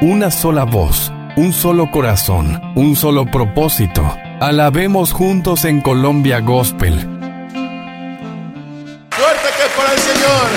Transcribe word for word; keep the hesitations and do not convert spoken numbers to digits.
una sola voz, un solo corazón, un solo propósito. Alabemos juntos en Colombia Gospel. Fuerte que es para el Señor.